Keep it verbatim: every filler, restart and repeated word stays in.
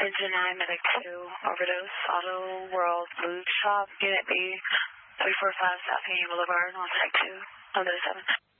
Engine nine, Medic two, overdose, Auto World, Luke Shop, Unit B, three four five South Union Boulevard, on Tech two, on seven.